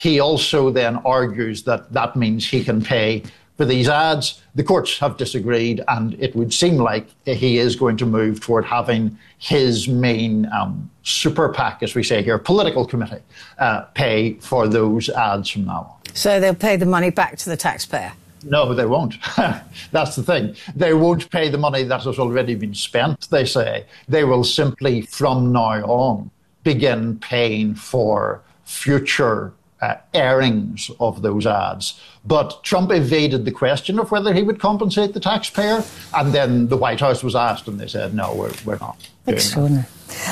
He also then argues that that means he can pay for these ads. The courts have disagreed, and it would seem like he is going to move toward having his main super PAC, as we say here, political committee, pay for those ads from now on. So they'll pay the money back to the taxpayer? No, they won't. That's the thing. They won't pay the money that has already been spent, they say. They will simply, from now on, begin paying for future airings of those ads. But Trump evaded the question of whether he would compensate the taxpayer, and then the White House was asked, and they said, no, we're not doing Extraordinary.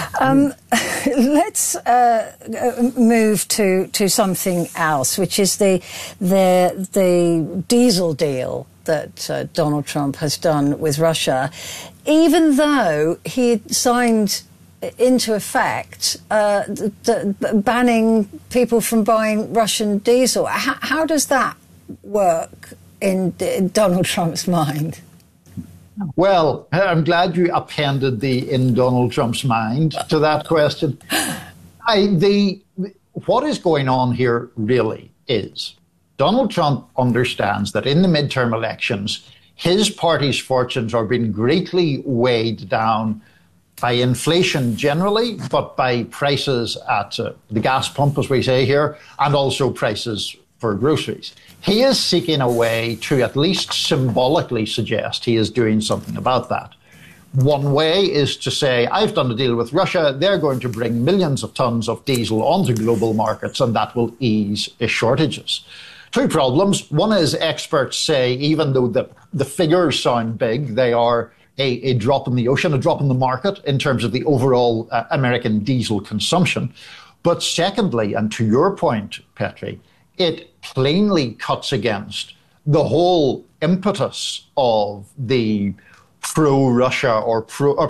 Let's move to something else, which is the diesel deal that Donald Trump has done with Russia. Even though he signed into effect banning people from buying Russian diesel. How does that work in Donald Trump's mind? Well, I'm glad you appended the "in Donald Trump's mind" to that question. What is going on here really is Donald Trump understands that in the midterm elections, his party's fortunes are being greatly weighed down by inflation generally, but by prices at the gas pump, as we say here, and also prices for groceries. He is seeking a way to at least symbolically suggest he is doing something about that. One way is to say, I've done a deal with Russia, they're going to bring millions of tons of diesel onto global markets, and that will ease shortages. Two problems. One is experts say, even though the figures sound big, they are a drop in the ocean, a drop in the market in terms of the overall American diesel consumption. But secondly, and to your point, Petri, it plainly cuts against the whole impetus of the pro-Russia or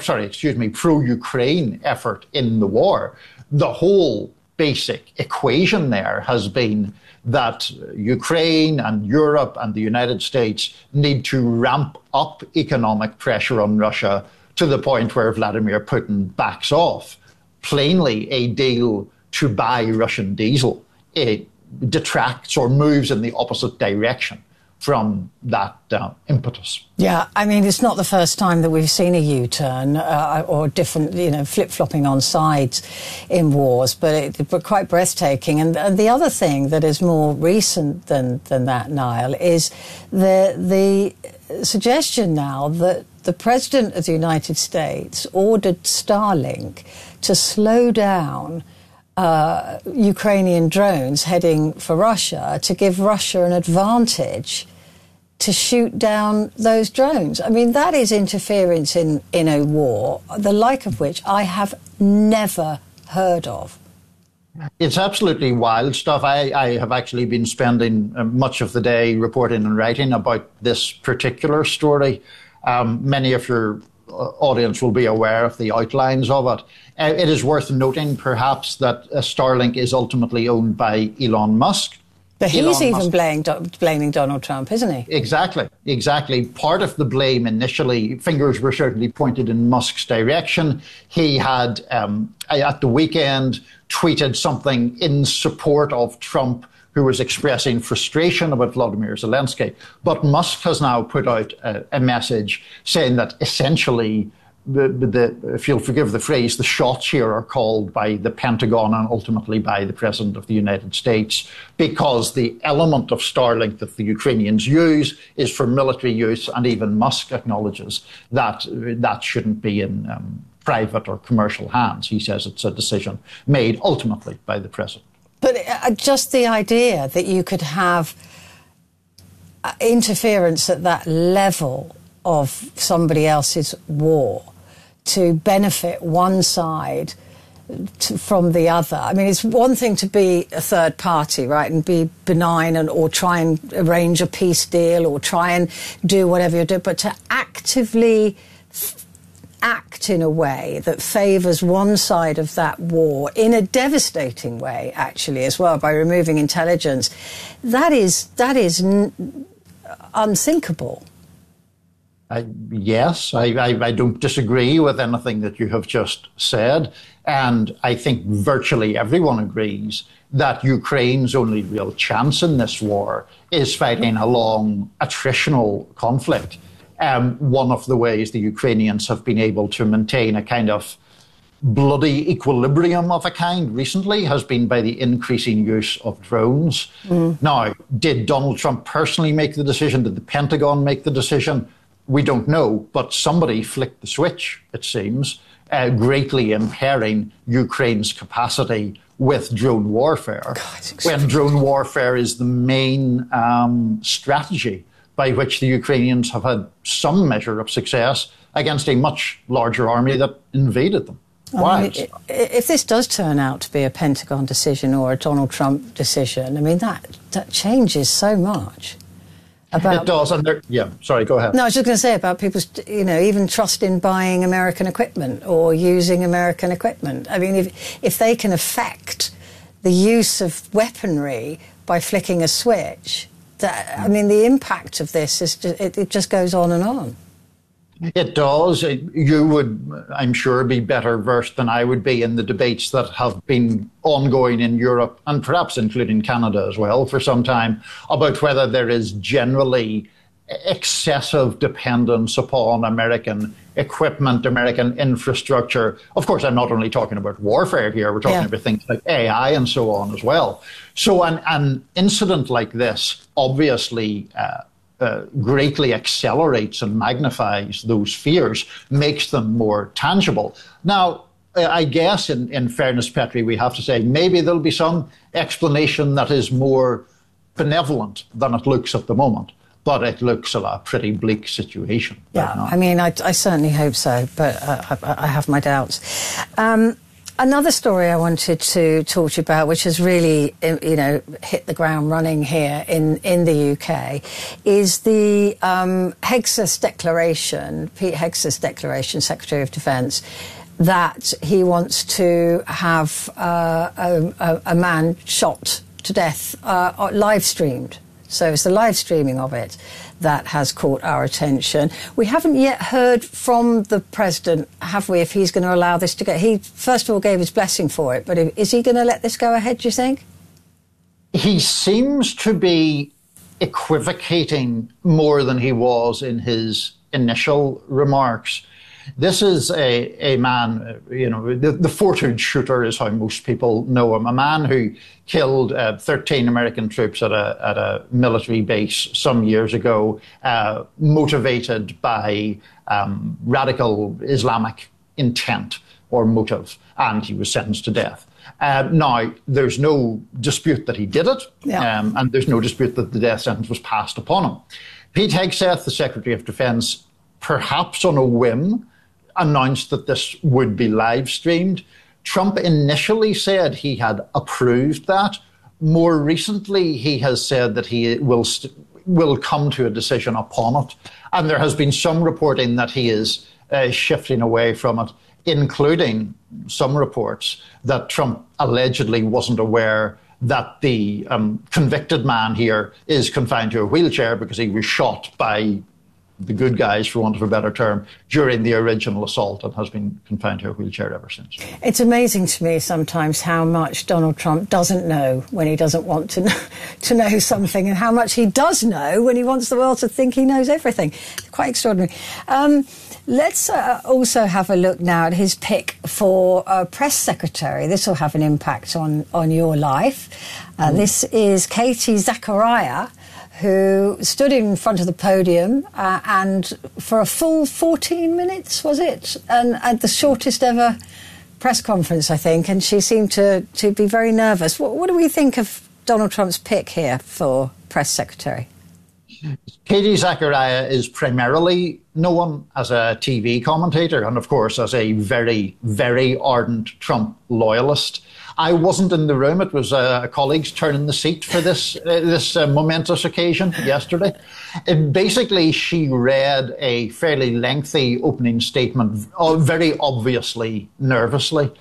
pro-Ukraine effort in the war. The whole basic equation there has been that Ukraine and Europe and the United States need to ramp up economic pressure on Russia to the point where Vladimir Putin backs off. Plainly, a deal to buy Russian diesel, it detracts or moves in the opposite direction from that impetus. Yeah, I mean, it's not the first time that we've seen a U-turn or different, flip-flopping on sides in wars, but quite breathtaking. And the other thing that is more recent than that, Niall, is the suggestion now that the President of the United States ordered Starlink to slow down Ukrainian drones heading for Russia to give Russia an advantage to shoot down those drones. I mean, that is interference in a war, the like of which I have never heard of. It's absolutely wild stuff. I have actually been spending much of the day reporting and writing about this particular story. Many of your audience will be aware of the outlines of it. It is worth noting, perhaps, that Starlink is ultimately owned by Elon Musk. But he's even blaming Donald Trump, isn't he? Exactly. Part of the blame initially, fingers were certainly pointed in Musk's direction. He had, at the weekend, tweeted something in support of Trump, who was expressing frustration about Vladimir Zelensky. But Musk has now put out a message saying that essentially, if you'll forgive the phrase, the shots here are called by the Pentagon and ultimately by the President of the United States, because the element of Starlink that the Ukrainians use is for military use, and even Musk acknowledges that that shouldn't be in private or commercial hands. He says it's a decision made ultimately by the President. But just the idea that you could have interference at that level of somebody else's war to benefit one side from the other. I mean, it's one thing to be a third party, right, and be benign or try and arrange a peace deal or try and do whatever you do, but to actively act in a way that favours one side of that war in a devastating way, actually, as well, by removing intelligence, that is unthinkable. Yes, I don't disagree with anything that you have just said. And I think virtually everyone agrees that Ukraine's only real chance in this war is fighting a long attritional conflict. One of the ways the Ukrainians have been able to maintain a kind of bloody equilibrium of a kind recently has been by the increasing use of drones. Now, did Donald Trump personally make the decision? Did the Pentagon make the decision? We don't know, but somebody flicked the switch, it seems, greatly impairing Ukraine's capacity with drone warfare, when drone warfare is the main strategy by which the Ukrainians have had some measure of success against a much larger army that invaded them. I mean, if this does turn out to be a Pentagon decision or a Donald Trump decision, I mean, that changes so much. It does. And sorry, go ahead. No, I was just going to say about people's, even trust in buying American equipment or using American equipment. I mean, if they can affect the use of weaponry by flicking a switch, the impact of this is it just goes on and on. It does. You would, I'm sure, be better versed than I would be in the debates that have been ongoing in Europe and perhaps including Canada as well for some time about whether there is generally excessive dependence upon American equipment, American infrastructure. Of course, I'm not only talking about warfare here, we're talking about things like AI and so on as well. So an incident like this obviously greatly accelerates and magnifies those fears, makes them more tangible. Now, I guess in fairness, Petri, we have to say maybe there'll be some explanation that is more benevolent than it looks at the moment. But it looks a pretty bleak situation. Yeah, I mean, I certainly hope so, but I have my doubts. Another story I wanted to talk to you about, which has really, hit the ground running here in the UK, is the Hegseth Declaration, Pete Hegseth's declaration, Secretary of Defence, that he wants to have a man shot to death live streamed. So it's the live streaming of it that has caught our attention. We haven't yet heard from the president, have we, if he's going to allow this to go. He, first of all, gave his blessing for it, but is he going to let this go ahead, do you think? He seems to be equivocating more than he was in his initial remarks. This is a man, the Fortitude shooter is how most people know him, a man who killed 13 American troops at a military base some years ago, motivated by radical Islamic intent or motive, and he was sentenced to death. Now, there's no dispute that he did it, and there's no dispute that the death sentence was passed upon him. Pete Hegseth, the Secretary of Defence, perhaps on a whim, announced that this would be live streamed. Trump initially said he had approved that. More recently, he has said that he will come to a decision upon it. And there has been some reporting that he is shifting away from it, including some reports that Trump allegedly wasn't aware that the convicted man here is confined to a wheelchair because he was shot by the good guys, for want of a better term, during the original assault and has been confined to a wheelchair ever since. It's amazing to me sometimes how much Donald Trump doesn't know when he doesn't want to know something, and how much he does know when he wants the world to think he knows everything. It's quite extraordinary. Let's also have a look now at his pick for press secretary. This will have an impact on your life. This is Katie Zachariah, who stood in front of the podium and for a full 14 minutes, was it? And at the shortest ever press conference, I think, and she seemed to be very nervous. What do we think of Donald Trump's pick here for press secretary? Katie Zachariah is primarily known as a TV commentator and, of course, as a very, very ardent Trump loyalist. I wasn't in the room. It was a colleague's turn in the seat for this momentous occasion yesterday. Basically, she read a fairly lengthy opening statement, very obviously nervously,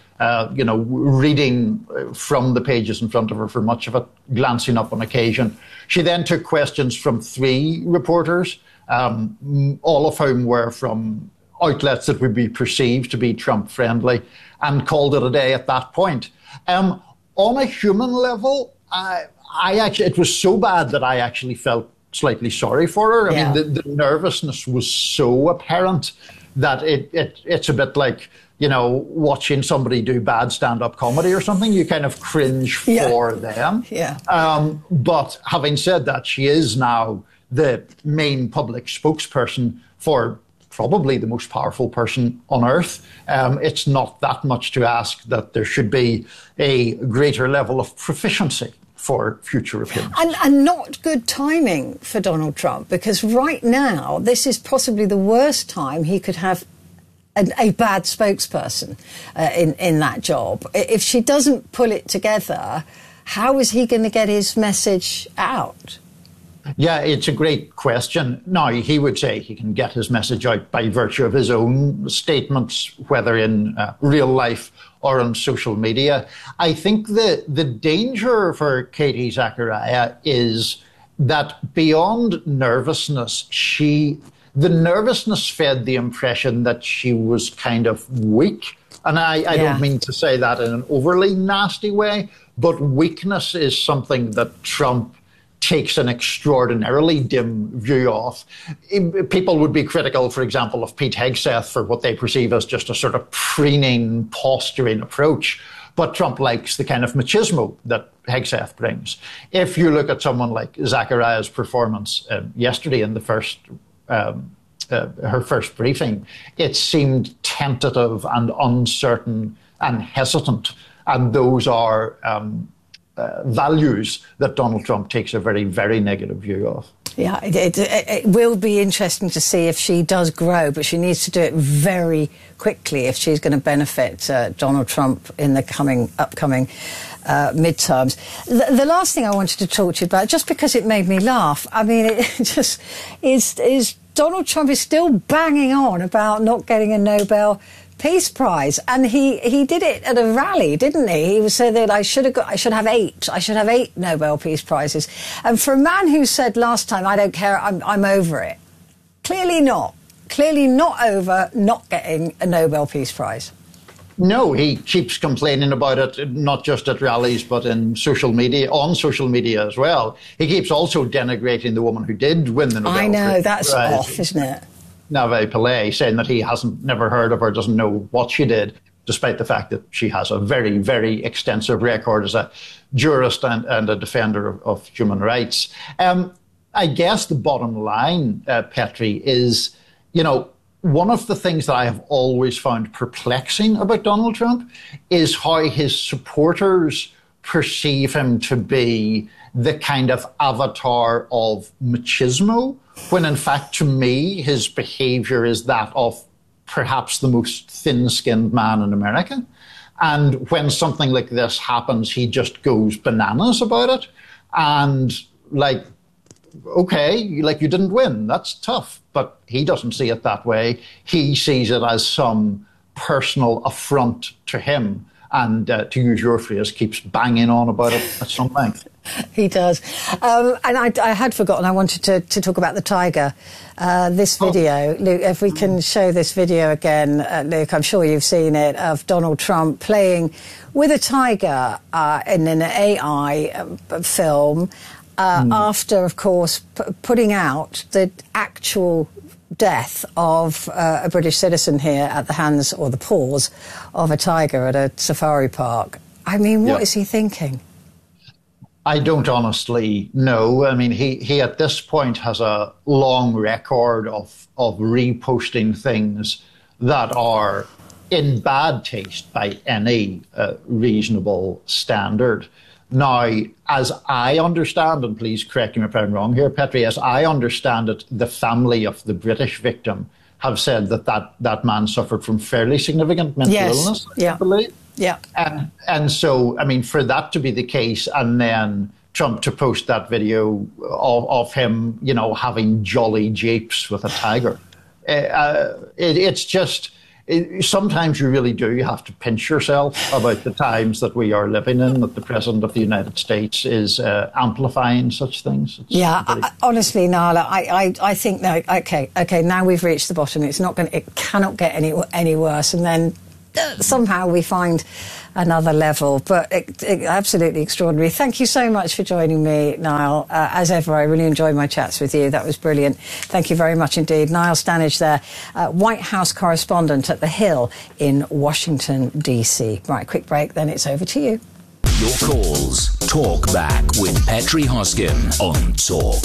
reading from the pages in front of her for much of it, glancing up on occasion. She then took questions from 3 reporters, all of whom were from outlets that would be perceived to be Trump-friendly, and called it a day at that point. On a human level, I actually, it was so bad that I actually felt slightly sorry for her. I mean, the nervousness was so apparent that it's a bit like, you know, watching somebody do bad stand-up comedy or something. You kind of cringe for them. But having said that, she is now the main public spokesperson for probably the most powerful person on earth. It's not that much to ask that there should be a greater level of proficiency for future opinions. And not good timing for Donald Trump, because right now, this is possibly the worst time he could have a bad spokesperson in that job. If she doesn't pull it together, how is he going to get his message out? Yeah, it's a great question. Now, he would say he can get his message out by virtue of his own statements, whether in real life or on social media. I think the danger for Katie Zachariah is that beyond nervousness, the nervousness fed the impression that she was kind of weak. And I don't mean to say that in an overly nasty way, but weakness is something that Trump takes an extraordinarily dim view of. People would be critical, for example, of Pete Hegseth for what they perceive as just a sort of preening, posturing approach. But Trump likes the kind of machismo that Hegseth brings. If you look at someone like Zachariah's performance yesterday in the her first briefing, it seemed tentative and uncertain and hesitant. And those are values that Donald Trump takes a very, very negative view of. Yeah, it will be interesting to see if she does grow, but she needs to do it very quickly if she's going to benefit Donald Trump in the upcoming midterms. The last thing I wanted to talk to you about, just because it made me laugh, I mean, it just is Donald Trump is still banging on about not getting a Nobel Peace Prize, and he did it at a rally, didn't he? He said that I should have eight Nobel Peace Prizes. And for a man who said last time, I don't care, I'm over it. Clearly not over not getting a Nobel Peace Prize. No, he keeps complaining about it, not just at rallies, but on social media as well. He keeps also denigrating the woman who did win the Nobel Prize. I know, that's off, isn't it? Nave Pillay, saying that he hasn't never heard of her, doesn't know what she did, despite the fact that she has a very, very extensive record as a jurist and a defender of human rights. I guess the bottom line, Petri, is, you know, one of the things that I have always found perplexing about Donald Trump is how his supporters perceive him to be the kind of avatar of machismo, when in fact, to me, his behavior is that of perhaps the most thin-skinned man in America. And when something like this happens, he just goes bananas about it. And like, okay, like you didn't win, that's tough. But he doesn't see it that way. He sees it as some personal affront to him. And to use your phrase, keeps banging on about it at some length. He does. And I had forgotten, I wanted to talk about the tiger. This video, Luke, if we can show this video again, Luke, I'm sure you've seen it, of Donald Trump playing with a tiger in an AI film after, of course, putting out the actual death of a British citizen here at the hands or the paws of a tiger at a safari park. I mean, what is he thinking? I don't honestly know. I mean, he at this point has a long record of reposting things that are in bad taste by any reasonable standard. Now, as I understand, and please correct me if I'm wrong here, Petri, as I understand it, the family of the British victim have said that man suffered from fairly significant mental illness, I believe. Yeah. And so, I mean, for that to be the case, and then Trump to post that video of him, you know, having jolly japes with a tiger, it's just, sometimes you really do. You have to pinch yourself about the times that we are living in, that the President of the United States is amplifying such things. Honestly, Niall, I think, no, okay, now we've reached the bottom. It cannot get any worse. And then somehow we find another level, but absolutely extraordinary. Thank you so much for joining me, Niall. As ever, I really enjoyed my chats with you. That was brilliant. Thank you very much indeed. Niall Stanage there, White House correspondent at The Hill in Washington, D.C. Right, quick break, then it's over to you. Your calls. Talk back with Petri Hoskin on Talk.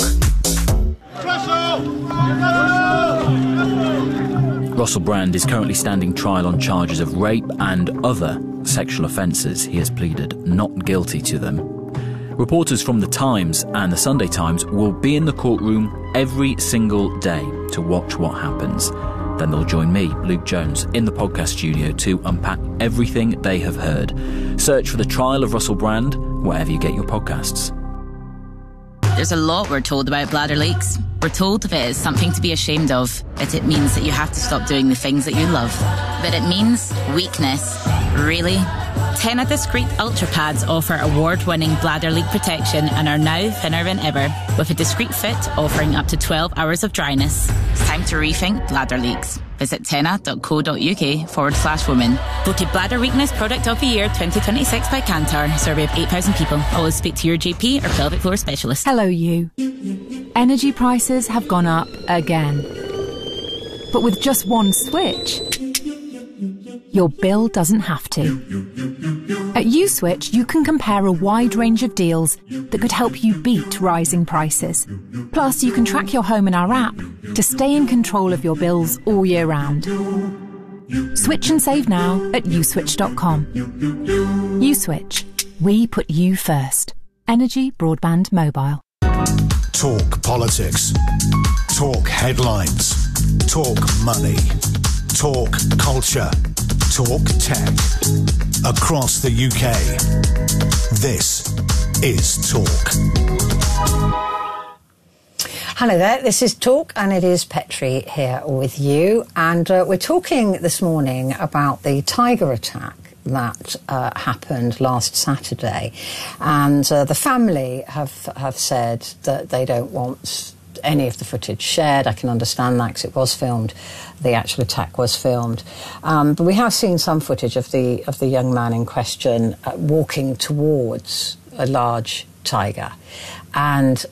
Russell Brand is currently standing trial on charges of rape and other sexual offences. He has pleaded not guilty to them. Reporters from The Times and The Sunday Times will be in the courtroom every single day to watch what happens. Then they'll join me, Luke Jones, in the podcast studio to unpack everything they have heard. Search for The Trial of Russell Brand wherever you get your podcasts. There's a lot we're told about bladder leaks. We're told if it is something to be ashamed of, that it means that you have to stop doing the things that you love. But it means weakness. Really? Tena Discreet Ultra Pads offer award-winning bladder leak protection and are now thinner than ever, with a discreet fit offering up to 12 hours of dryness. It's time to rethink bladder leaks. Visit tena.co.uk/women. Voted Bladder Weakness Product of the Year 2026 by Kantar. Survey of 8,000 people. Always speak to your GP or pelvic floor specialist. Hello, you. Energy prices have gone up again. But with just one switch, your bill doesn't have to. At USwitch, you can compare a wide range of deals that could help you beat rising prices. Plus, you can track your home in our app to stay in control of your bills all year round. Switch and save now at uswitch.com. USwitch. We put you first. Energy Broadband Mobile. Talk politics. Talk headlines. Talk money. Talk culture. Talk tech. Across the UK. This is Talk. Hello there, this is Talk and it is Petri here with you, and we're talking this morning about the tiger attack that happened last Saturday, and the family have said that they don't want any of the footage shared. I can understand that because it was filmed, the actual attack was filmed, but we have seen some footage of the young man in question walking towards a large tiger, and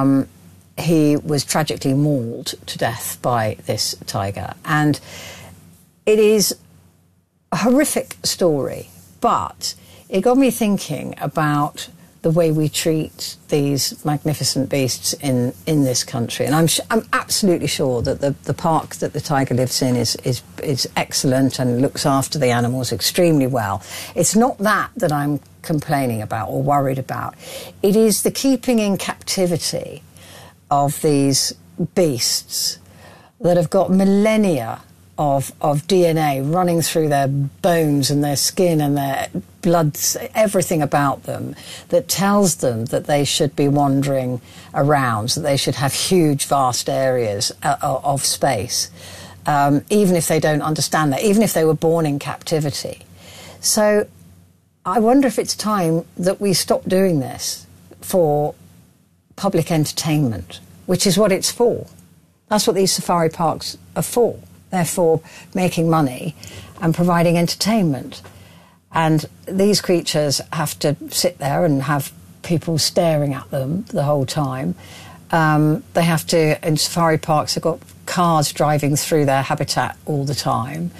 he was tragically mauled to death by this tiger. And it is a horrific story, but it got me thinking about the way we treat these magnificent beasts in this country. And I'm absolutely sure that the park that the tiger lives in is excellent and looks after the animals extremely well. It's not that I'm complaining about or worried about. It is the keeping in captivity of these beasts that have got millennia of DNA running through their bones and their skin and their blood, everything about them that tells them that they should be wandering around, that they should have huge, vast areas of space, even if they don't understand that, even if they were born in captivity. So I wonder if it's time that we stop doing this for public entertainment, which is what it's for. That's what these safari parks are for. They're for making money and providing entertainment. And these creatures have to sit there and have people staring at them the whole time. They have to, in safari parks, they've got cars driving through their habitat all the time.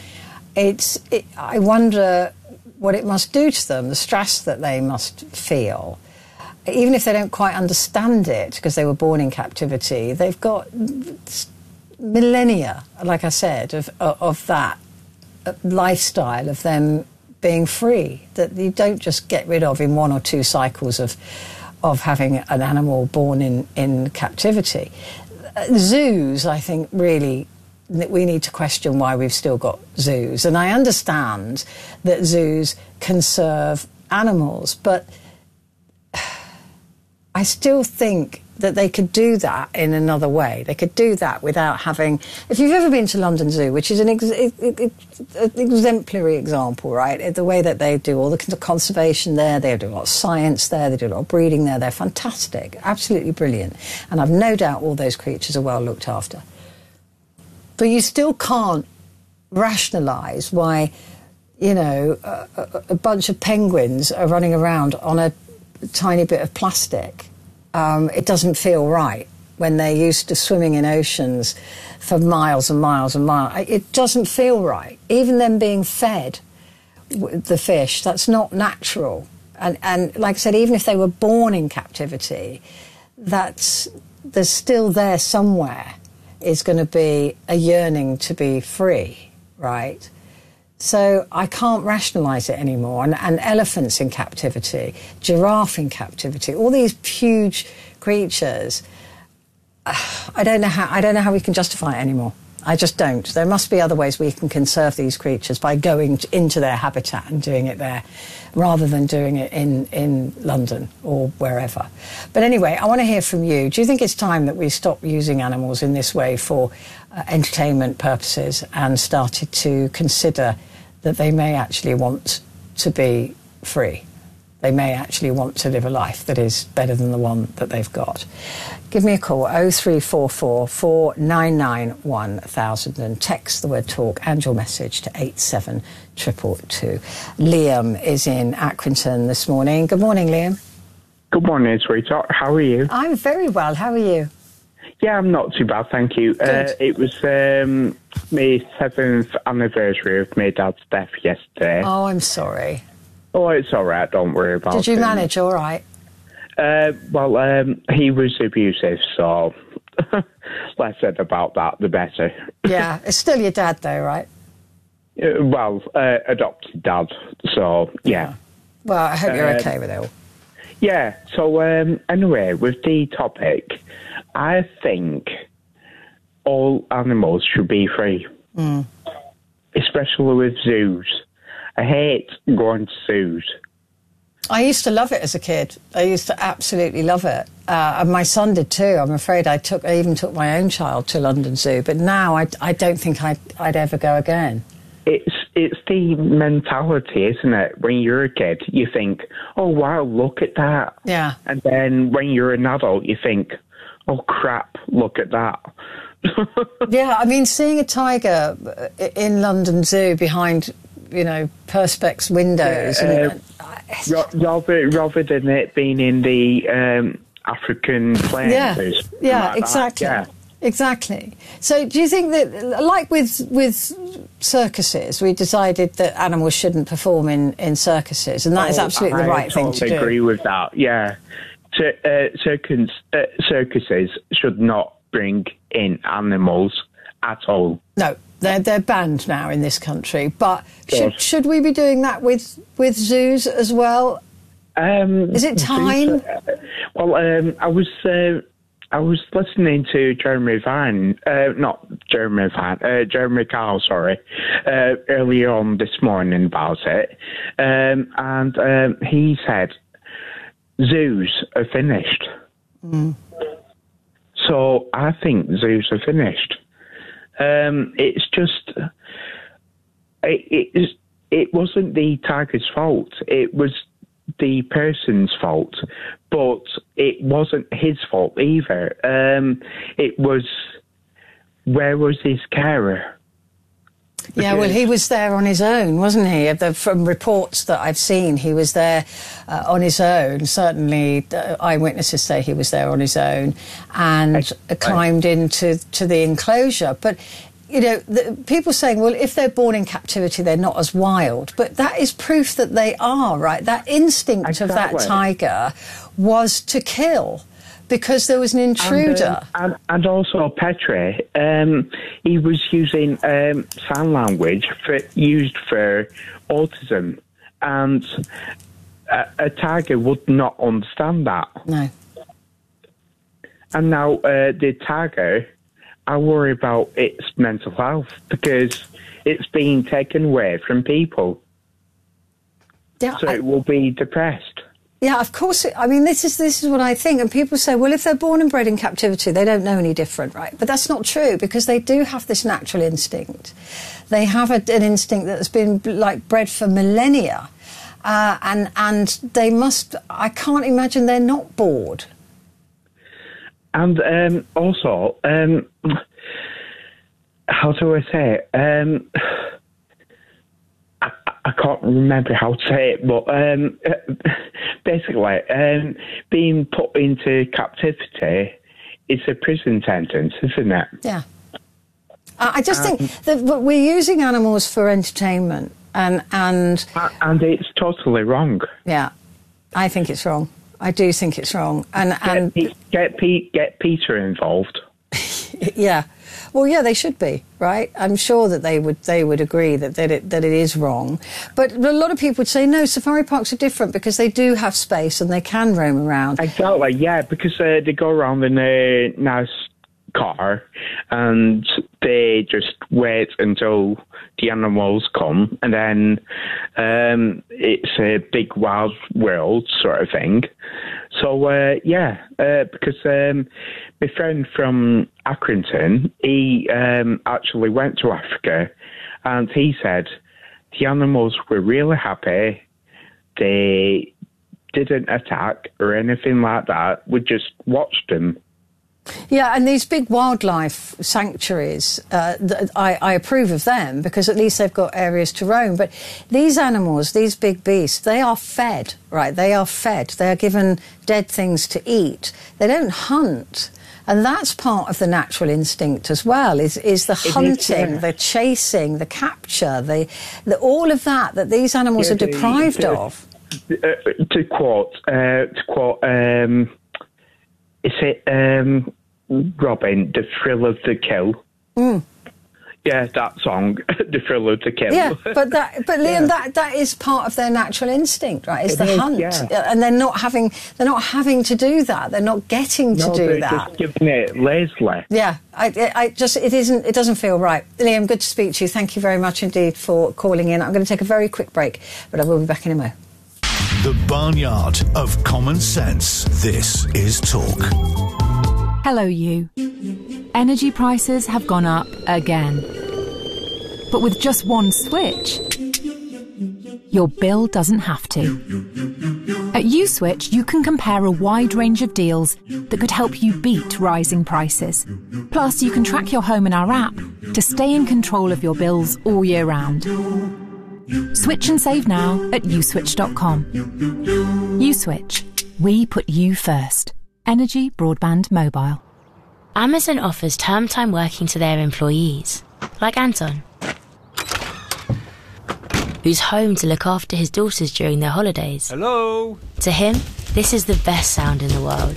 I wonder what it must do to them, the stress that they must feel. Even if they don't quite understand it because they were born in captivity, they've got millennia, like I said, of that lifestyle of them being free, that you don't just get rid of in one or two cycles of having an animal born in captivity. Zoos, I think, really, we need to question why we've still got zoos. And I understand that zoos conserve animals, but I still think that they could do that in another way. They could do that without having... If you've ever been to London Zoo, which is an exemplary example, right? The way that they do all the conservation there, they do a lot of science there, they do a lot of breeding there. They're fantastic, absolutely brilliant. And I've no doubt all those creatures are well looked after. But you still can't rationalise why, you know, a bunch of penguins are running around on a tiny bit of plastic. It doesn't feel right when they're used to swimming in oceans for miles and miles and miles. It doesn't feel right. Even them being fed the fish, that's not natural. And like I said, even if they were born in captivity, there's still there somewhere is going to be a yearning to be free, right? So I can't rationalise it anymore. And elephants in captivity, giraffe in captivity, all these huge creatures, I don't know how we can justify it anymore. I just don't. There must be other ways we can conserve these creatures by going into their habitat and doing it there, rather than doing it in London or wherever. But anyway, I want to hear from you. Do you think it's time that we stop using animals in this way for entertainment purposes and started to consider that they may actually want to be free? They may actually want to live a life that is better than the one that they've got. Give me a call, 0344 499 1000, and text the word talk and your message to 87222. Liam is in Accrington this morning. Good morning, Liam. Good morning, sweetheart. How are you? I'm very well. How are you? Yeah, I'm not too bad, thank you. It was my 7th anniversary of my dad's death yesterday. Oh, I'm sorry. Oh, it's all right. Don't worry about it. Did you manage all right? Well, he was abusive, so less said about that, the better. Yeah, it's still your dad, though, right? Well, adopted dad, so yeah. Well, I hope you're okay with it all. Yeah, so anyway, with the topic, I think all animals should be free, especially with zoos. I hate going to zoos. I used to love it as a kid. I used to absolutely love it. And my son did too. I'm afraid I even took my own child to London Zoo. But now I don't think I'd ever go again. It's the mentality, isn't it? When you're a kid, you think, oh, wow, look at that. Yeah. And then when you're an adult, you think, oh, crap, look at that. Yeah, I mean, seeing a tiger in London Zoo behind, you know, Perspex windows. Rather than it being in the African plains. Yeah, exactly. Exactly. So do you think that, like with circuses, we decided that animals shouldn't perform in circuses, and that is absolutely the right thing to do? I agree with that, yeah. Circuses should not bring in animals at all. No, they're banned now in this country, but should we be doing that with zoos as well? Is it time? I was listening to Jeremy Kyle, earlier on this morning about it, and he said zoos are finished. So I think zoos are finished. It's just it wasn't the tiger's fault. It was the person's fault, but it wasn't his fault either. It was, where was his carer? Yeah, well, he was there on his own, wasn't he? From reports that I've seen, he was there on his own. Certainly, eyewitnesses say he was there on his own and climbed into the enclosure. But, you know, people saying, well, if they're born in captivity, they're not as wild. But that is proof that they are, right? That instinct of that tiger was to kill, because there was an intruder. And also, Petri, he was using sign language used for autism, and a tiger would not understand that. No. And now the tiger, I worry about its mental health, because it's being taken away from people. Yeah, so it will be depressed. Yeah, of course. I mean, this is what I think. And people say, well, if they're born and bred in captivity, they don't know any different, right? But that's not true, because they do have this natural instinct. They have an instinct that's been like bred for millennia. And they must, I can't imagine they're not bored. And also, how do I say it? I can't remember how to say it, but basically, being put into captivity is a prison sentence, isn't it? Yeah. I just think that we're using animals for entertainment, and it's totally wrong. Yeah, I think it's wrong. I do think it's wrong. And get Peter involved. Yeah. Well, yeah, they should be, right? I'm sure that they would agree that it is wrong. But a lot of people would say, no, safari parks are different because they do have space and they can roam around. Exactly, yeah, because they go around in a nice car and they just wait until the animals come, and then it's a big wild world sort of thing. So, because my friend from Accrington, he actually went to Africa, and he said the animals were really happy. They didn't attack or anything like that. We just watched them. Yeah, and these big wildlife sanctuaries, I approve of them because at least they've got areas to roam. But these animals, these big beasts, they are fed, right? They are fed. They are given dead things to eat. They don't hunt. And that's part of the natural instinct as well, is the hunting, the chasing, the capture, the all of that these animals are deprived of. To quote, is it Robin, The Thrill of the Kill? Mm. Yeah, that song, The Thrill of the Kill. Yeah, but Liam, that is part of their natural instinct, right? Is the hunt, and they're not having to do that. They're not getting to do that. Just giving it lazily. Yeah, it doesn't feel right. Liam, good to speak to you. Thank you very much indeed for calling in. I'm going to take a very quick break, but I will be back in a moment. The Barnyard of Common Sense. This is Talk. Hello, you. Energy prices have gone up again. But with just one switch, your bill doesn't have to. At USwitch, you can compare a wide range of deals that could help you beat rising prices. Plus, you can track your home in our app to stay in control of your bills all year round. Switch and save now at uswitch.com. USwitch. We put you first. Energy Broadband Mobile. Amazon offers term time working to their employees, like Anton, who's home to look after his daughters during their holidays. Hello! To him, this is the best sound in the world.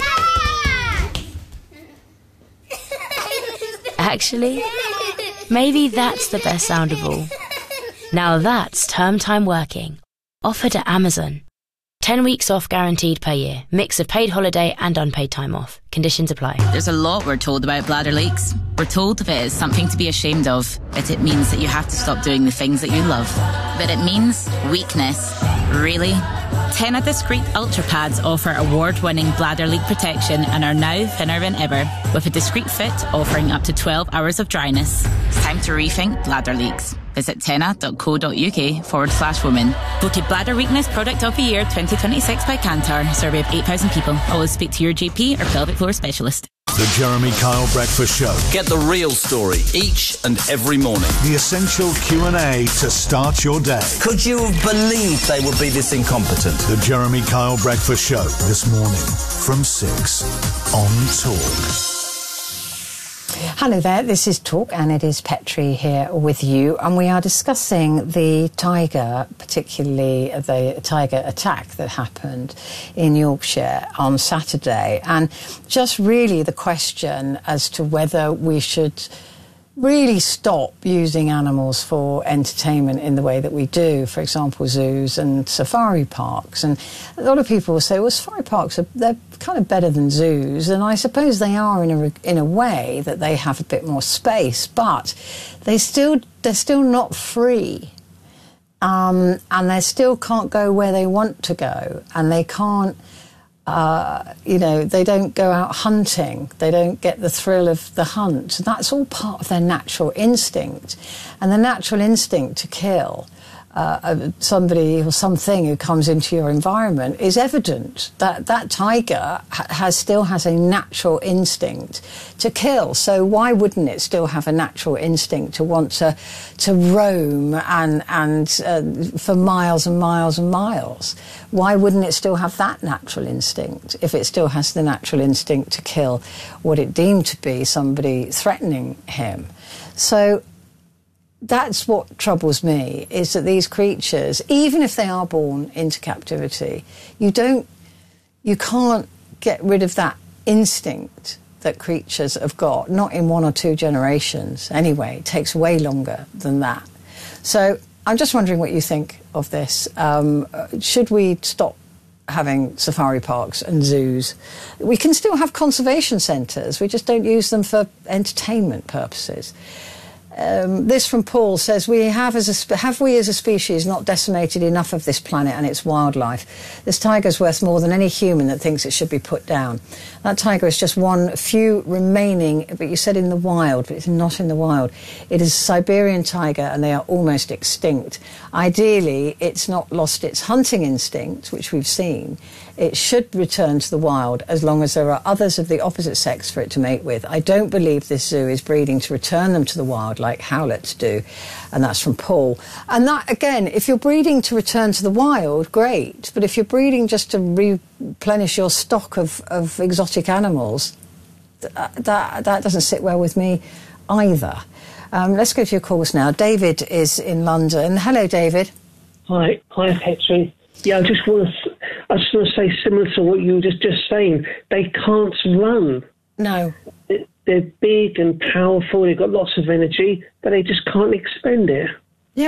Actually, maybe that's the best sound of all. Now that's term time working, offered at Amazon. 10 weeks off guaranteed per year. Mix of paid holiday and unpaid time off. Conditions apply. There's a lot we're told about bladder leaks. We're told of it as something to be ashamed of, that it means that you have to stop doing the things that you love. That it means weakness. Really? Tena Discreet Ultra Pads offer award-winning bladder leak protection and are now thinner than ever, with a discreet fit offering up to 12 hours of dryness. It's time to rethink bladder leaks. Visit tena.co.uk/women. Voted Bladder Weakness Product of the Year 2026 by Kantar. Survey of 8,000 people. Always speak to your GP or pelvic floor specialist. The Jeremy Kyle Breakfast Show. Get the real story each and every morning. The essential Q&A to start your day. Could you have believed they would be this incompetent? The Jeremy Kyle Breakfast Show this morning from 6 on Talk. Hello there, this is Talk and it is Petri here with you, and we are discussing the tiger, particularly the tiger attack that happened in Yorkshire on Saturday, and just really the question as to whether we should really stop using animals for entertainment in the way that we do, for example, zoos and safari parks. And a lot of people will say, well, safari parks, they're kind of better than zoos, and I suppose they are in a way that they have a bit more space, but they're still not free. and they still can't go where they want to go, and they can't, they don't go out hunting, they don't get the thrill of the hunt. That's all part of their natural instinct, and the natural instinct to kill somebody or something who comes into your environment is evident. That tiger still has a natural instinct to kill. So why wouldn't it still have a natural instinct to want to roam and for miles and miles and miles? Why wouldn't it still have that natural instinct if it still has the natural instinct to kill what it deemed to be somebody threatening him? So that's what troubles me, is that these creatures, even if they are born into captivity, you can't get rid of that instinct that creatures have got, not in 1 or 2 generations. Anyway, it takes way longer than that. So I'm just wondering what you think of this. Should we stop having safari parks and zoos? We can still have conservation centres, we just don't use them for entertainment purposes. This from Paul says, have we as a species not decimated enough of this planet and its wildlife? This tiger's worth more than any human that thinks it should be put down. That tiger is just one few remaining, but you said in the wild, but it's not in the wild. It is a Siberian tiger and they are almost extinct. Ideally, it's not lost its hunting instinct, which we've seen. It should return to the wild as long as there are others of the opposite sex for it to mate with. I don't believe this zoo is breeding to return them to the wild like howlets do. And that's from Paul. And that, again, if you're breeding to return to the wild, great. But if you're breeding just to replenish your stock of exotic animals, that doesn't sit well with me either. Let's go to your calls now. David is in London. Hello, David. Hi, Petri. Yeah, I just want to say similar to what you were just saying. They can't run. No. They're big and powerful. They've got lots of energy, but they just can't expend it. Yeah,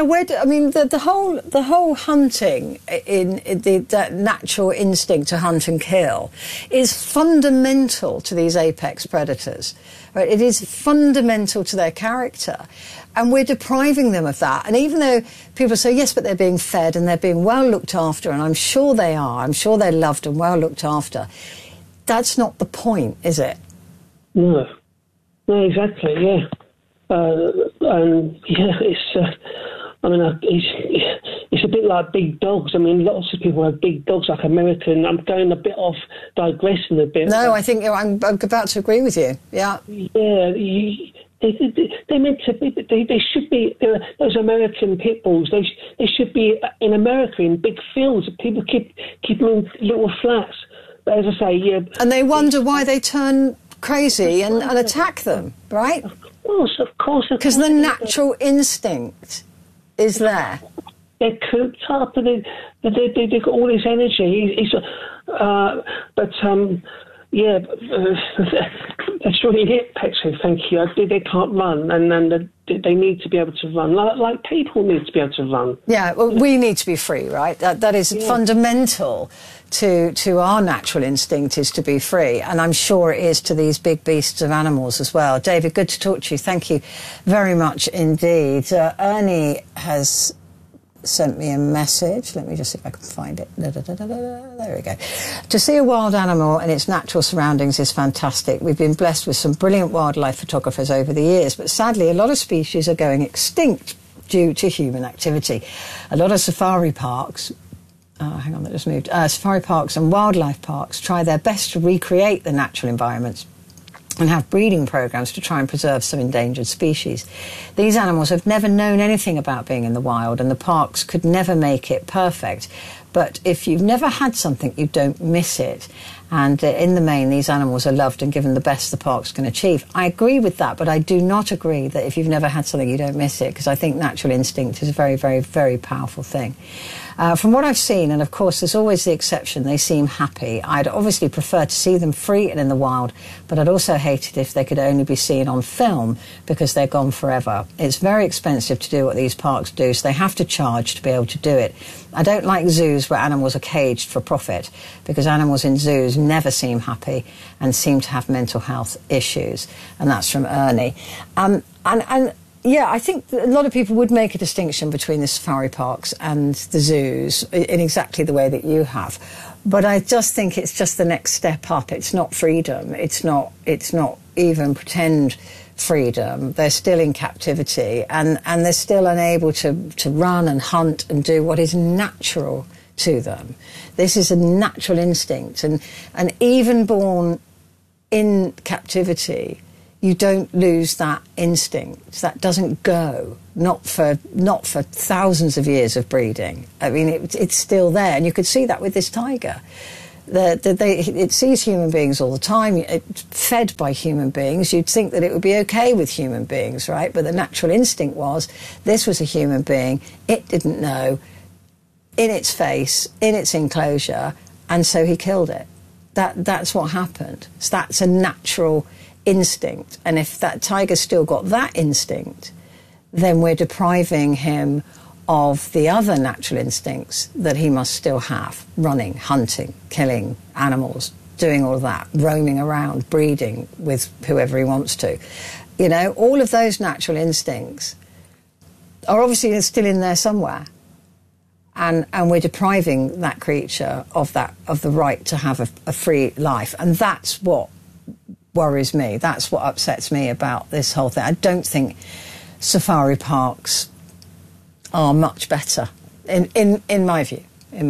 the whole hunting in that natural instinct to hunt and kill is fundamental to these apex predators. Right? It is fundamental to their character, and we're depriving them of that. And even though people say yes, but they're being fed and they're being well looked after, and I'm sure they are. I'm sure they're loved and well looked after. That's not the point, is it? No, exactly. Yeah, and yeah, it's. It's a bit like big dogs. I mean, lots of people have big dogs, like American. I'm going a bit off, digressing a bit. No, I think I'm about to agree with you. Yeah. Yeah, they're meant to be. They should be. Those American pit bulls. They should be in America in big fields. People keep them in little flats. But as I say, yeah. And they wonder why they turn crazy and attack them, right? Of course. Because the natural instinct is there. They're cooped up and they've got all this energy. That's really it, Petri. Thank you. They can't run, and they need to be able to run, like people need to be able to run. Yeah, well, we need to be free, right? That is fundamental to our natural instinct, is to be free, and I'm sure it is to these big beasts of animals as well. David, good to talk to you. Thank you very much indeed. Ernie has sent me a message. Let me just see if I can find it. There we go. To see a wild animal in its natural surroundings is fantastic. We've been blessed with some brilliant wildlife photographers over the years, but sadly a lot of species are going extinct due to human activity. A lot of safari parks safari parks and wildlife parks try their best to recreate the natural environments and have breeding programs to try and preserve some endangered species. These animals have never known anything about being in the wild, and the parks could never make it perfect. But if you've never had something, you don't miss it. And in the main, these animals are loved and given the best the parks can achieve. I agree with that, but I do not agree that if you've never had something, you don't miss it, because I think natural instinct is a very, very, very powerful thing. From what I've seen, and of course there's always the exception, they seem happy. I'd obviously prefer to see them free and in the wild, but I'd also hate it if they could only be seen on film because they're gone forever. It's very expensive to do what these parks do, so they have to charge to be able to do it. I don't like zoos where animals are caged for profit, because animals in zoos never seem happy and seem to have mental health issues. And that's from Ernie. And Yeah, I think a lot of people would make a distinction between the safari parks and the zoos in exactly the way that you have. But I just think it's just the next step up. It's not freedom. It's not even pretend freedom. They're still in captivity and they're still unable to run and hunt and do what is natural to them. This is a natural instinct. And even born in captivity, you don't lose that instinct. That doesn't go. Not for thousands of years of breeding. I mean, it's still there, and you could see that with this tiger. It sees human beings all the time. It's fed by human beings. You'd think that it would be okay with human beings, right? But the natural instinct was this was a human being. It didn't know, in its face, in its enclosure, and so he killed it. That's what happened. So that's a natural instinct, and if that tiger's still got that instinct, then we're depriving him of the other natural instincts that he must still have: running, hunting, killing animals, doing all of that, roaming around, breeding with whoever he wants to. You know, all of those natural instincts are obviously still in there somewhere, and we're depriving that creature of the right to have a free life, and that's what worries me. That's what upsets me about this whole thing. I don't think safari parks are much better, in my view.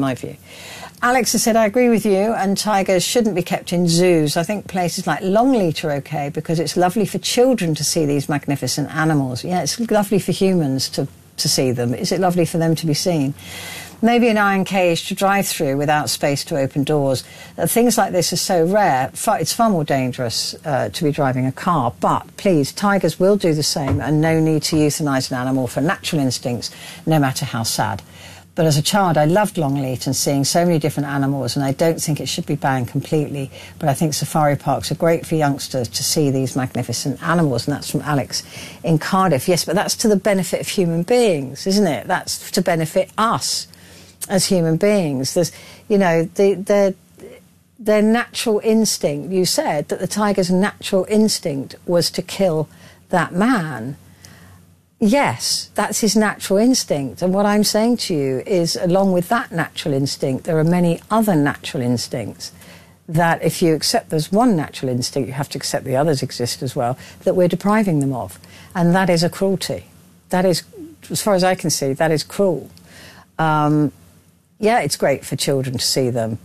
Alex has said, I agree with you, and tigers shouldn't be kept in zoos. I think places like Longleat are okay because it's lovely for children to see these magnificent animals. Yeah, it's lovely for humans to see them. Is it lovely for them to be seen? Maybe an iron cage to drive through without space to open doors. Things like this are so rare. It's far more dangerous to be driving a car. But please, tigers will do the same, and no need to euthanize an animal for natural instincts, no matter how sad. But as a child, I loved Longleat and seeing so many different animals, and I don't think it should be banned completely. But I think safari parks are great for youngsters to see these magnificent animals, and that's from Alex in Cardiff. Yes, but that's to the benefit of human beings, isn't it? That's to benefit us as human beings. There's, you know, their natural instinct. You said that the tiger's natural instinct was to kill that man. Yes, that's his natural instinct. And what I'm saying to you is, along with that natural instinct, there are many other natural instincts that if you accept there's one natural instinct, you have to accept the others exist as well, that we're depriving them of. And that is a cruelty. That is, as far as I can see, that is cruel. Yeah, it's great for children to see them.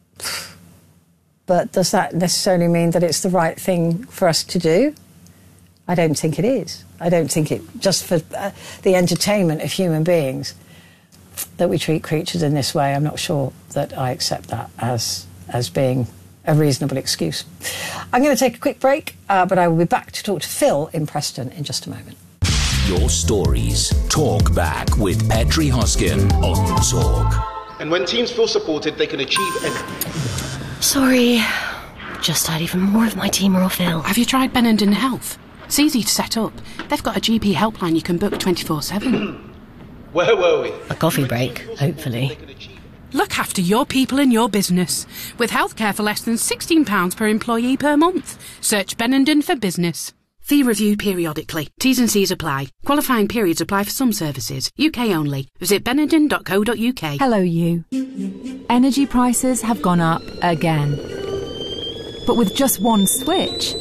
But does that necessarily mean that it's the right thing for us to do? I don't think it is. I don't think it, just for the entertainment of human beings, that we treat creatures in this way. I'm not sure that I accept that as being a reasonable excuse. I'm going to take a quick break, but I will be back to talk to Phil in Preston in just a moment. Your stories. Talk back with Petri Hoskin on Talk. And when teams feel supported, they can achieve anything. Sorry. Just had even more of my team are off ill. Have you tried Benenden Health? It's easy to set up. They've got a GP helpline you can book 24/7. Where were we? A coffee break, hopefully. Look after your people and your business. With healthcare for less than £16 per employee per month. Search Benenden for business. Fee reviewed periodically. T's and C's apply. Qualifying periods apply for some services. UK only. Visit benenden.co.uk. Hello, you. Energy prices have gone up again. But with just one switch,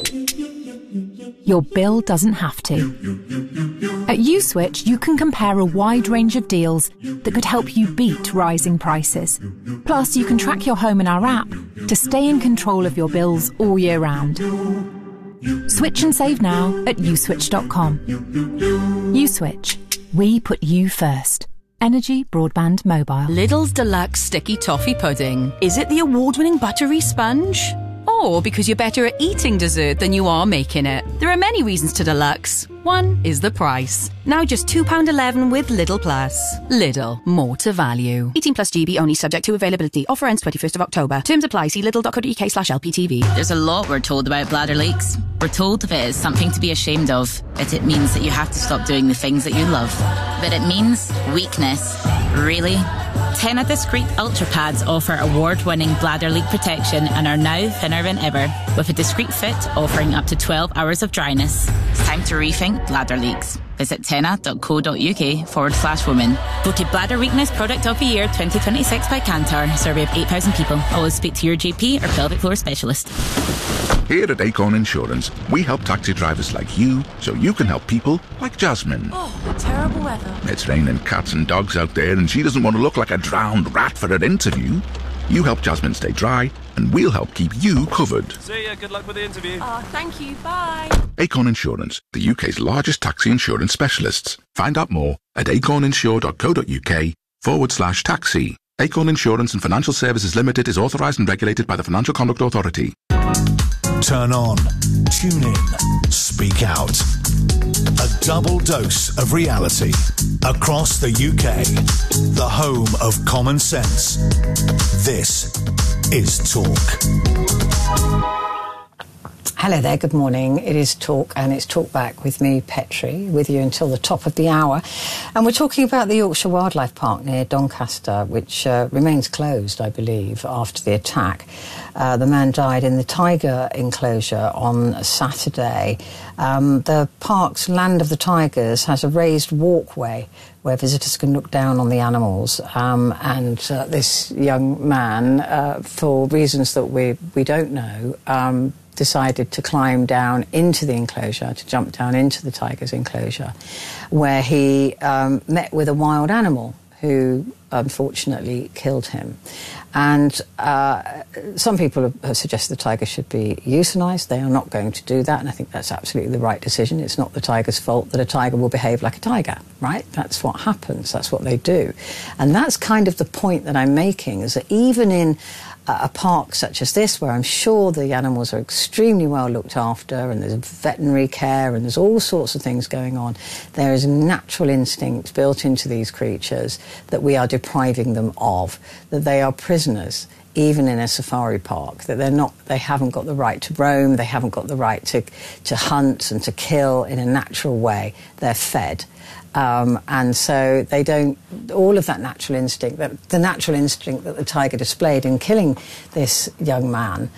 your bill doesn't have to. At USwitch, you can compare a wide range of deals that could help you beat rising prices. Plus, you can track your home in our app to stay in control of your bills all year round. Switch and save now at uswitch.com. USwitch. We put you first. Energy, broadband, mobile. Lidl's Deluxe Sticky Toffee Pudding. Is it the award-winning buttery sponge? Or because you're better at eating dessert than you are making it? There are many reasons to Deluxe. One is the price. Now just £2.11 with Lidl Plus. Lidl, more to value. 18 plus GB only, subject to availability. Offer ends 21st of October. Terms apply. See lidl.co.uk/LPTV. There's a lot we're told about bladder leaks. We're told if it is something to be ashamed of, that it means that you have to stop doing the things that you love. But it means weakness. Really? Tena Discreet Ultra Pads offer award-winning bladder leak protection and are now thinner than ever, with a discreet fit offering up to 12 hours of dryness. It's time time to rethink bladder leaks. Visit tenna.co.uk/women. Voted Bladder Weakness Product of the Year 2026 by Kantar. Survey of 8,000 people. Always speak to your GP or pelvic floor specialist. Here at Acorn Insurance, we help taxi drivers like you so you can help people like Jasmine. Oh, terrible weather. It's raining cats and dogs out there and she doesn't want to look like a drowned rat for her interview. You help Jasmine stay dry and we'll help keep you covered. See ya, good luck with the interview. Oh, thank you, bye. Acorn Insurance, the UK's largest taxi insurance specialists. Find out more at acorninsure.co.uk/taxi. Acorn Insurance and Financial Services Limited is authorised and regulated by the Financial Conduct Authority. Turn on, tune in, speak out. A double dose of reality across the UK. The home of common sense. This is Talk. Hello there, good morning. It is Talk, and it's Talk Back with me, Petri, with you until the top of the hour. And we're talking about the Yorkshire Wildlife Park near Doncaster, which remains closed, I believe, after the attack. The man died in the tiger enclosure on Saturday. The park's Land of the Tigers has a raised walkway where visitors can look down on the animals. And this young man, for reasons that we don't know, decided to climb down into the enclosure, to jump down into the tiger's enclosure, where he met with a wild animal who unfortunately killed him. And some people have suggested the tiger should be euthanised. They are not going to do that, and I think that's absolutely the right decision. It's not the tiger's fault that a tiger will behave like a tiger, right? That's what happens. That's what they do. And that's kind of the point that I'm making, is that even in a park such as this, where I'm sure the animals are extremely well looked after and there's veterinary care and there's all sorts of things going on, there is a natural instinct built into these creatures that we are depriving them of, that they are prisoners, even in a safari park, that they haven't got the right to roam, they haven't got the right to hunt and to kill in a natural way. They're fed. And so they don't, all of that natural instinct, the natural instinct that the tiger displayed in killing this young man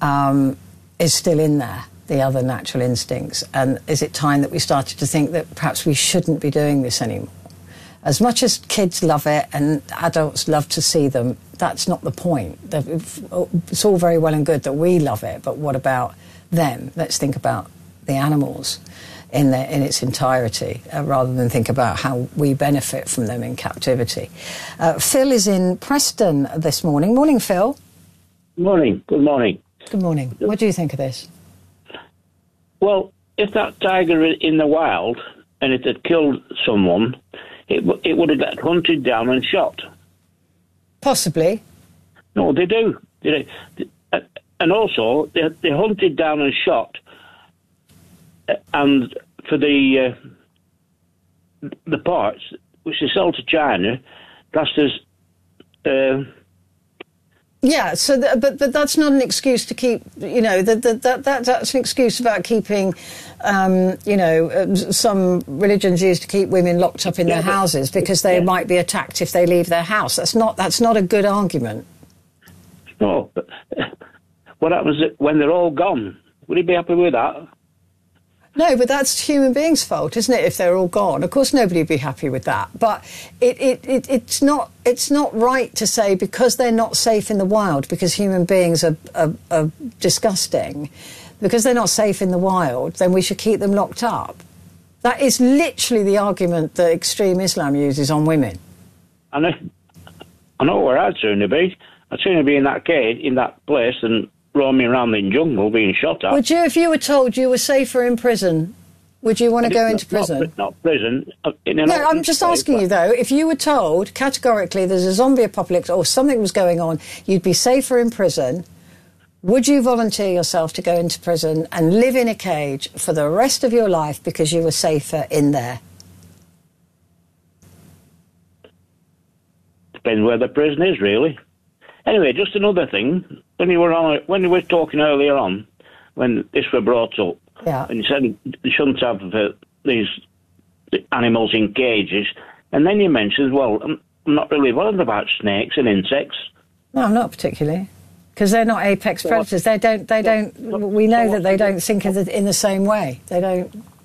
is still in there, the other natural instincts. And is it time that we started to think that perhaps we shouldn't be doing this anymore? As much as kids love it and adults love to see them, that's not the point. It's all very well and good that we love it, but what about them? Let's think about the animals in its entirety, rather than think about how we benefit from them in captivity. Phil is in Preston this morning. Morning, Phil. Morning. Good morning. Good morning. What do you think of this? Well, if that tiger in the wild and it had killed someone, it would have got hunted down and shot. Possibly. No, they do. And also, they hunted down and shot. And for the parts which they sell to China, classed as yeah. So, but that's not an excuse to keep. That's an excuse about keeping. Some religions use to keep women locked up in their houses because they might be attacked if they leave their house. That's not a good argument. No, but what happens when they're all gone? Would he be happy with that? No, but that's human beings' fault, isn't it, if they're all gone? Of course nobody would be happy with that. But it's not right to say because they're not safe in the wild, because human beings are disgusting, because they're not safe in the wild, then we should keep them locked up. That is literally the argument that extreme Islam uses on women. I know where I'd sooner be. I'd sooner be in that cage, in that place, than roaming around in the jungle being shot at. Would you, if you were told you were safer in prison, would you want to go into prison? Not prison. No, I'm just asking you, though, if you were told categorically there's a zombie apocalypse or something was going on, you'd be safer in prison, would you volunteer yourself to go into prison and live in a cage for the rest of your life because you were safer in there? Depends where the prison is, really. Anyway, just another thing. When you were talking earlier on, when this were brought up, and you said you shouldn't have these animals in cages, and then you mentioned, well, I'm not really bothered about snakes and insects. No, not particularly, because they're not apex predators. They don't. We know that they don't think in the same way. They don't.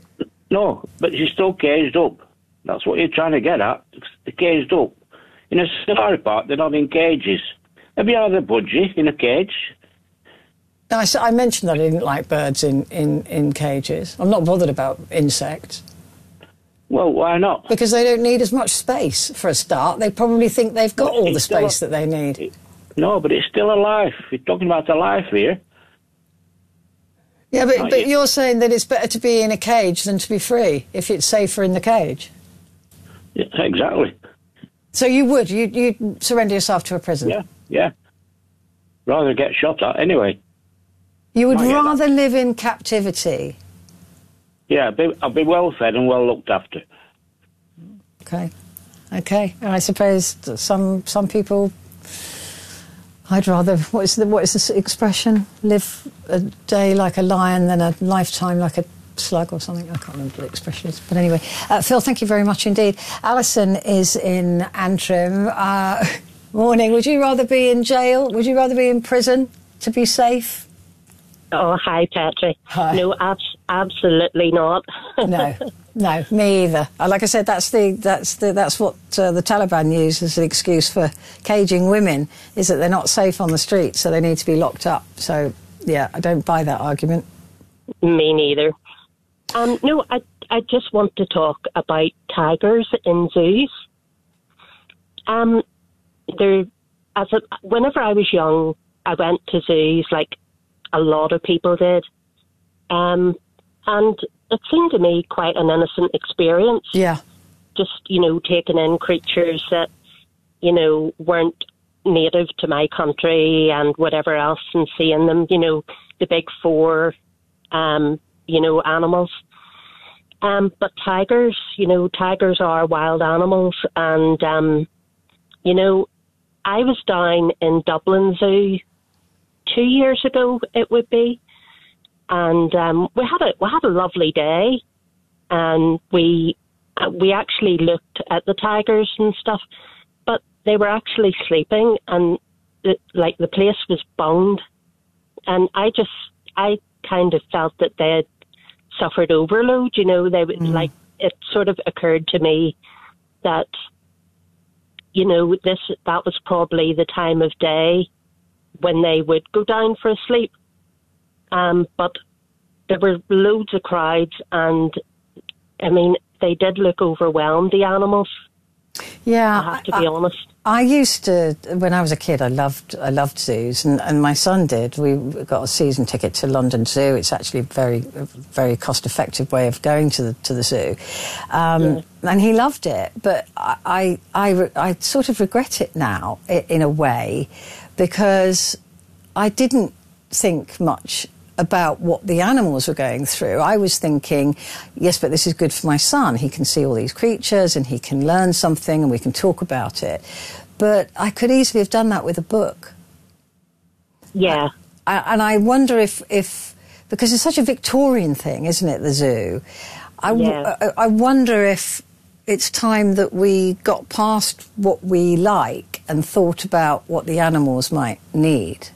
No, but she's still caged up. That's what you're trying to get at. They're caged up. In a safari park, they're not in cages. Have you had a budgie in a cage? I mentioned that I didn't like birds in cages. I'm not bothered about insects. Well, why not? Because they don't need as much space for a start. They probably think they've got all the space that they need. No, but it's still alive. We're talking about a life here. Yeah, but you're saying that it's better to be in a cage than to be free, if it's safer in the cage. Yeah, exactly. So you'd surrender yourself to a prison? Yeah. Rather get shot at anyway. You would rather live in captivity? Yeah, I'll be well fed and well looked after. Okay. I suppose that some people, I'd rather, what is the expression? Live a day like a lion than a lifetime like a slug or something. I can't remember what the expression is. But anyway, Phil, thank you very much indeed. Alison is in Antrim. Morning. Would you rather be in jail? Would you rather be in prison to be safe? Oh, hi, Petrie. Hi. No, absolutely not. No, me either. Like I said, that's what the Taliban use as an excuse for caging women, is that they're not safe on the street, so they need to be locked up. So, yeah, I don't buy that argument. Me neither. No, I just want to talk about tigers in zoos. Whenever I was young, I went to zoos like a lot of people did. And it seemed to me quite an innocent experience. Yeah. Just, taking in creatures that, weren't native to my country and whatever else, and seeing them, the big four, animals. But tigers, tigers are wild animals. And, I was down in Dublin Zoo 2 years ago, it would be, and we had a lovely day, and we actually looked at the tigers and stuff, but they were actually sleeping, and the place was bunged, and I kind of felt that they had suffered overload. They would it sort of occurred to me that that was probably the time of day when they would go down for a sleep. But there were loads of crowds, and, they did look overwhelmed, the animals. Yeah. I have to be honest. I used to, when I was a kid, I loved zoos, and my son did. We got a season ticket to London Zoo. It's actually a very, very cost-effective way of going to the zoo. And he loved it, but I sort of regret it now, in a way, because I didn't think much about what the animals were going through. I was thinking, yes, but this is good for my son. He can see all these creatures and he can learn something and we can talk about it. But I could easily have done that with a book. Yeah. And I wonder if because it's such a Victorian thing, isn't it, the zoo? I wonder if it's time that we got past what we like and thought about what the animals might need.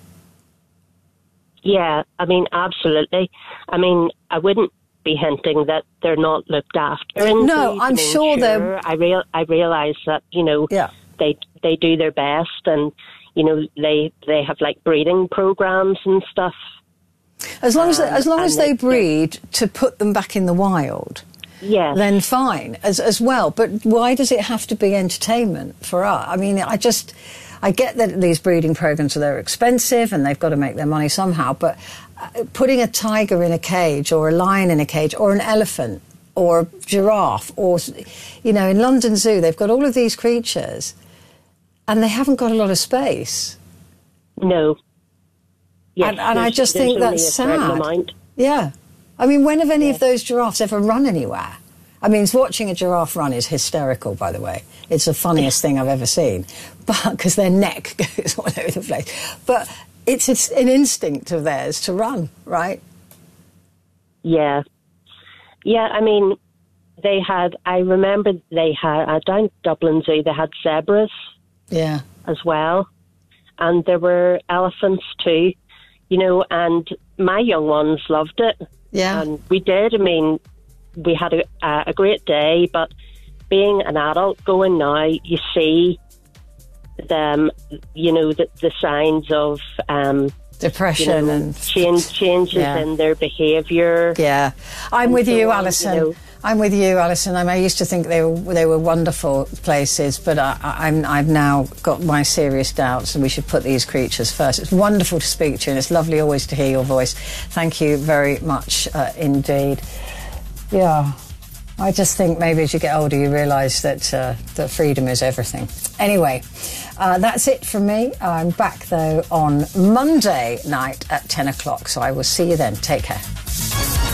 Yeah, absolutely. I wouldn't be hinting that they're not looked after. No, I'm sure they're... I realise that, they do their best, and, they have, breeding programmes and stuff. As long as they breed to put them back in the wild... Yeah. Then fine as well. But why does it have to be entertainment for us? I get that these breeding programs are expensive and they've got to make their money somehow. But putting a tiger in a cage, or a lion in a cage, or an elephant, or a giraffe, or in London Zoo, they've got all of these creatures, and they haven't got a lot of space. No. Yes, and I just think that's sad. Yeah. When have any of those giraffes ever run anywhere? Watching a giraffe run is hysterical, by the way. It's the funniest thing I've ever seen. But because their neck goes all over the place. But it's an instinct of theirs to run, right? Yeah. Yeah, I remember they had, down at Dublin Zoo, they had zebras. Yeah. As well. And there were elephants too, and my young ones loved it. Yeah. And we did. we had a great day, but being an adult going now, you see them, the signs of depression and changes in their behaviour. Yeah, I'm with you, Alison. I'm with you, Alison. I used to think they were wonderful places, but I've now got my serious doubts, and we should put these creatures first. It's wonderful to speak to you, and it's lovely always to hear your voice. Thank you very much indeed. Yeah, I just think maybe as you get older you realise that freedom is everything. Anyway, that's it from me. I'm back, though, on Monday night at 10 o'clock, so I will see you then. Take care.